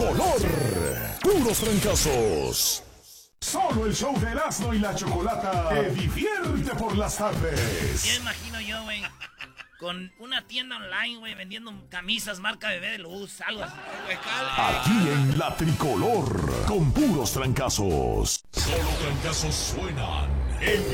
tricolor. Puros trancazos. Solo el show de Erasmo y la Chocolata te divierte por las tardes. Ya imagino yo, güey, con una tienda online, güey, vendiendo camisas marca Bebé de Luz, algo así. Aquí en la tricolor, con puros trancazos. Solo trancazos suenan.